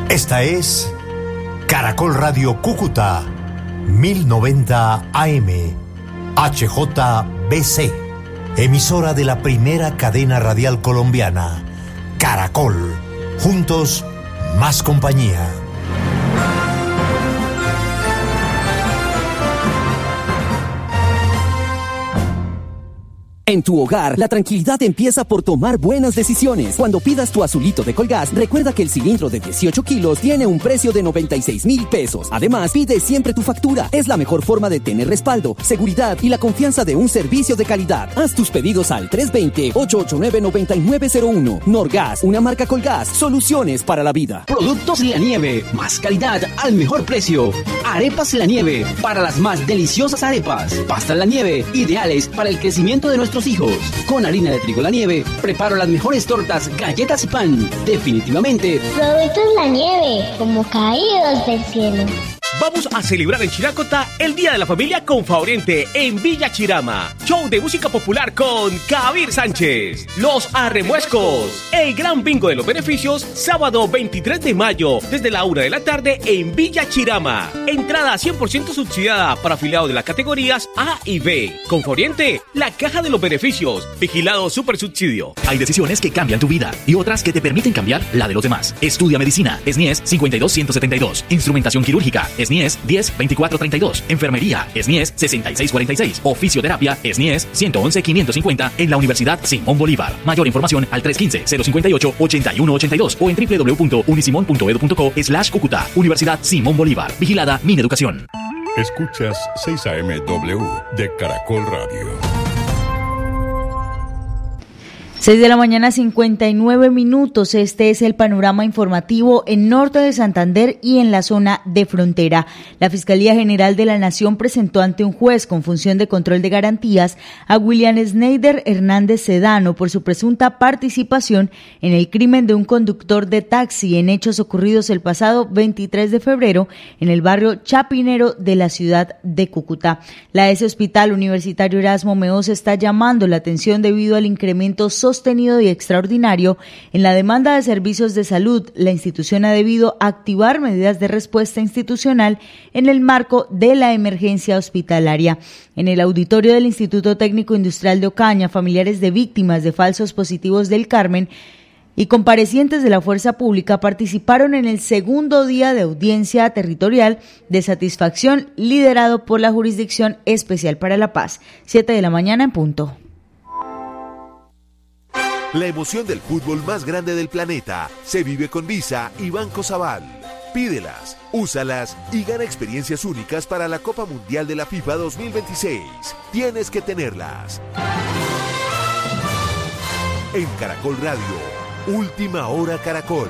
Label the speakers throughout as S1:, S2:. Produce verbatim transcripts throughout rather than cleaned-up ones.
S1: Esta es Caracol Radio Cúcuta, mil noventa A M, H J B C, emisora de la primera cadena radial colombiana, Caracol. Juntos, más compañía.
S2: En tu hogar, la tranquilidad empieza por tomar buenas decisiones. Cuando pidas tu azulito de Colgas, recuerda que el cilindro de dieciocho kilos tiene un precio de noventa y seis mil pesos. Además, pide siempre tu factura. Es la mejor forma de tener respaldo, seguridad y la confianza de un servicio de calidad. Haz tus pedidos al tres dos cero, ocho ocho nueve, nueve nueve cero uno. Norgas, una marca Colgas. Soluciones para la vida.
S3: Productos La Nieve. Más calidad al mejor precio. Arepas La Nieve. Para las más deliciosas arepas. Pastas La Nieve. Ideales para el crecimiento de nuestros hijos. Con harina de trigo La Nieve, preparo las mejores tortas, galletas y pan. Definitivamente,
S4: Productos La Nieve, como caídos del cielo.
S5: Vamos a celebrar en Chiracota el Día de la Familia con Favorente en Villa Chirama. Show de música popular con Kabir Sánchez. Los Arremuescos. El gran bingo de los beneficios, sábado veintitrés de mayo, desde la una de la tarde en Villa Chirama. Entrada cien por ciento subsidiada para afiliados de las categorías A y B. Con Favorente, la caja de los beneficios. Vigilado Super Subsidio.
S6: Hay decisiones que cambian tu vida y otras que te permiten cambiar la de los demás. Estudia medicina. S N I E S cincuenta y dos ciento setenta y dos. Instrumentación quirúrgica. S N I E S diez veinticuatro treinta y dos. Enfermería. S N I E S sesenta y seis cuarenta y seis. O fisioterapia. S N I E S ciento once quinientos cincuenta en la Universidad Simón Bolívar. Mayor información al tres uno cinco, cero cinco ocho, ocho uno ocho dos o en w w w punto unisimon punto edu punto co slash Cúcuta. Universidad Simón Bolívar. Vigilada Mineducación.
S7: Escuchas seis A M W de Caracol Radio.
S8: seis de la mañana, cincuenta y nueve minutos. Este es el panorama informativo en norte de Santander y en la zona de frontera. La Fiscalía General de la Nación presentó ante un juez con función de control de garantías a William Sneider Hernández Sedano por su presunta participación en el crimen de un conductor de taxi en hechos ocurridos el pasado veintitrés de febrero en el barrio Chapinero de la ciudad de Cúcuta. La S Hospital Universitario Erasmo Meoz está llamando la atención debido al incremento social sostenido y extraordinario en la demanda de servicios de salud. La institución ha debido activar medidas de respuesta institucional en el marco de la emergencia hospitalaria. En el auditorio del Instituto Técnico Industrial de Ocaña, familiares de víctimas de falsos positivos del Carmen y comparecientes de la fuerza pública participaron en el segundo día de audiencia territorial de satisfacción liderado por la Jurisdicción Especial para la Paz. Siete de la mañana en punto.
S9: La emoción del fútbol más grande del planeta se vive con Visa y Banco Sabal. Pídelas, úsalas y gana experiencias únicas para la Copa Mundial de la FIFA dos mil veintiséis. Tienes que tenerlas. En Caracol Radio, Última Hora Caracol.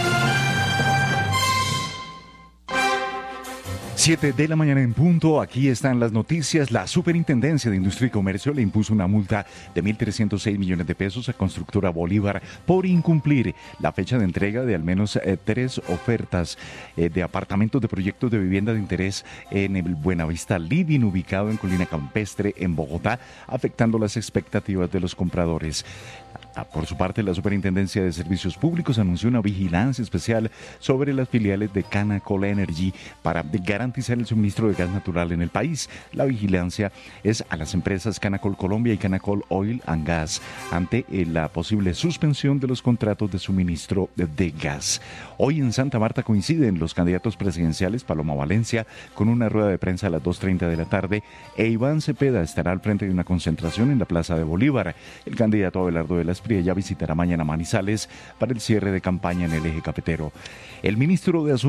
S10: siete de la mañana en punto, aquí están las noticias. La Superintendencia de Industria y Comercio le impuso una multa de mil trescientos seis millones de pesos a Constructora Bolívar por incumplir la fecha de entrega de al menos eh, tres ofertas eh, de apartamentos de proyectos de vivienda de interés en el Buenavista Living, ubicado en Colina Campestre, en Bogotá, afectando las expectativas de los compradores. Por su parte, la Superintendencia de Servicios Públicos anunció una vigilancia especial sobre las filiales de Canacol Energy para garantizar el suministro de gas natural en el país. La vigilancia es a las empresas Canacol Colombia y Canacol Oil and Gas ante la posible suspensión de los contratos de suministro de gas. Hoy en Santa Marta coinciden los candidatos presidenciales Paloma Valencia con una rueda de prensa a las dos treinta de la tarde e Iván Cepeda estará al frente de una concentración en la Plaza de Bolívar. El candidato Abelardo de la Espriella ya visitará mañana Manizales para el cierre de campaña en el eje cafetero. El ministro de Asuntos